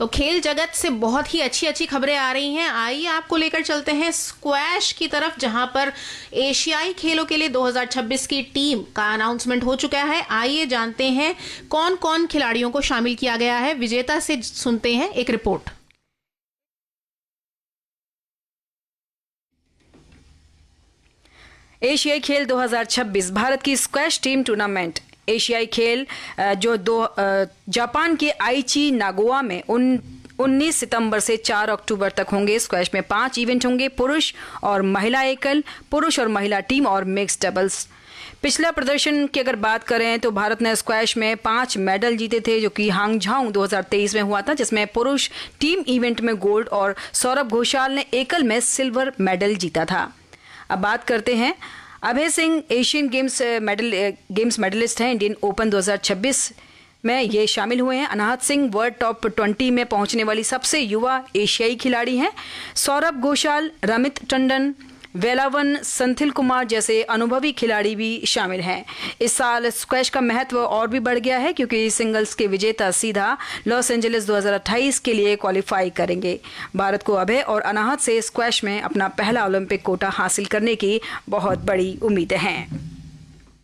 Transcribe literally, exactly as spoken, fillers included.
तो खेल जगत से बहुत ही अच्छी अच्छी खबरें आ रही हैं। आइए आपको लेकर चलते हैं स्क्वैश की तरफ, जहां पर एशियाई खेलों के लिए दो हज़ार छब्बीस की टीम का अनाउंसमेंट हो चुका है। आइए जानते हैं कौन कौन खिलाड़ियों को शामिल किया गया है। विजेता से सुनते हैं एक रिपोर्ट। एशियाई खेल दो हज़ार छब्बीस भारत की स्क्वैश टीम टूर्नामेंट। एशियाई खेल जो दो जापान के आईची नागोया में उन उन्नीस सितंबर से चार अक्टूबर तक होंगे। स्क्वैश में पांच इवेंट होंगे, पुरुष और महिला एकल, पुरुष और महिला टीम और मिक्स डबल्स। पिछला प्रदर्शन की अगर बात करें तो भारत ने स्क्वैश में पांच मेडल जीते थे, जो कि हांगझाओ दो हज़ार तेईस में हुआ था, जिसमें पुरुष टीम इवेंट में गोल्ड और सौरभ घोषाल ने एकल में सिल्वर मेडल जीता था। अब बात करते हैं Abhay Singh, Asian games medal games medallist हैं। इंडियन ओपन दो हज़ार छब्बीस में ये शामिल हुए हैं। अनाहत सिंह वर्ल्ड टॉप बीस में पहुंचने वाली सबसे युवा एशियाई खिलाड़ी हैं। सौरभ घोषाल, रमित टंडन, वेलावन, संथिल कुमार जैसे अनुभवी खिलाड़ी भी शामिल हैं। इस साल स्क्वैश का महत्व और भी बढ़ गया है, क्योंकि सिंगल्स के विजेता सीधा लॉस एंजलिस दो हज़ार अट्ठाईस के लिए क्वालिफाई करेंगे। भारत को अभय और अनाहत से स्क्वैश में अपना पहला ओलंपिक कोटा हासिल करने की बहुत बड़ी उम्मीदें हैं।